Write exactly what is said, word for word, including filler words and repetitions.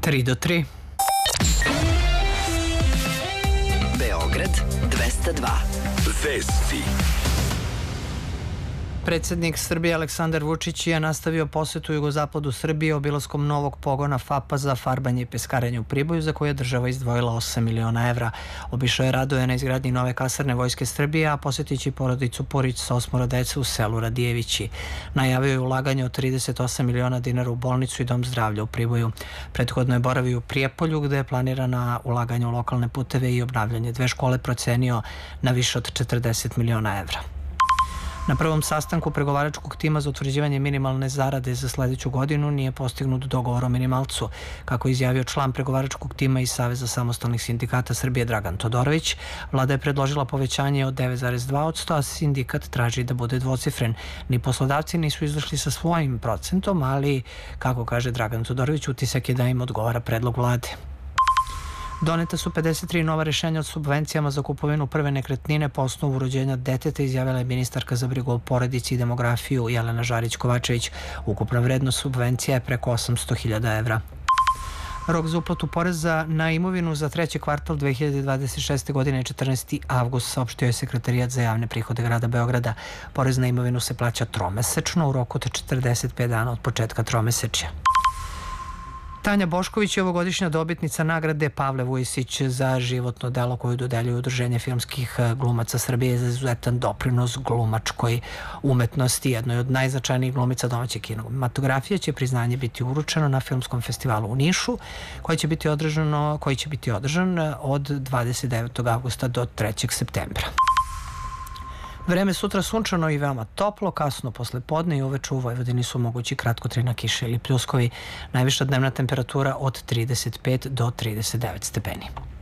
tri do tri. Beograd dvesta dva. Vesti. Predsednik Srbije Aleksandar Vučić je nastavio posetu jugozapadu Srbije obilaskom novog pogona FAP-a za farbanje i peskarenje u Priboju, za koje je država izdvojila osam miliona evra. Obišao je radove na izgradnji nove kasarne Vojske Srbije, a posetići porodicu Purić sa osmoro dece u selu Radijevići. Najavio je ulaganje od trideset osam miliona dinara u bolnicu i dom zdravlja u Priboju. Prethodno je boravio u Prijepolju, gde je planirana ulaganje u lokalne puteve i obnavljanje dve škole procenio na više od četrdeset miliona evra. Na prvom sastanku pregovaračkog tima za utvrđivanje minimalne zarade za sledeću godinu nije postignut dogovor o minimalcu. Kako je izjavio član pregovaračkog tima iz Saveza samostalnih sindikata Srbije Dragan Todorović, vlada je predložila povećanje od devet zarez dva posto, a sindikat traži da bude dvocifren. Ni poslodavci nisu izašli sa svojim procentom, ali, kako kaže Dragan Todorović, utisak je da im odgovara predlog vlade. Doneta su pedeset tri nova rešenja o subvencijama za kupovinu prve nekretnine po osnovu rođenja deteta, izjavila je ministarka za brigu o porodici i demografiju Jelena Žarić-Kovačević. Ukupna vrednost subvencija je preko osamsto hiljada evra. Rok za uplatu poreza na imovinu za treći kvartal dve hiljade dvadeset šeste. godine je četrnaesti avgust, saopštio je Sekretarijat za javne prihode grada Beograda. Porez na imovinu se plaća tromesečno u roku od četrdeset pet dana od početka tromesečja. Tanja Bošković je ovogodišnja dobitnica nagrade Pavle Vujisić za životno delo koju dodeljuje Udruženje filmskih glumaca Srbije za izuzetan doprinos glumačkoj umetnosti. Jednoj od najznačajnijih glumica domaće kinematografije će priznanje biti uručeno na Filmskom festivalu u Nišu, koji će biti održano, koji će biti održan od dvadeset devetog avgusta do trećeg septembra. Vreme sutra sunčano i veoma toplo, kasno posle podne i uveče u Vojvodini su mogući kratkotrajna kiša ili pljuskovi. Najviša dnevna temperatura od trideset pet do trideset devet stepeni.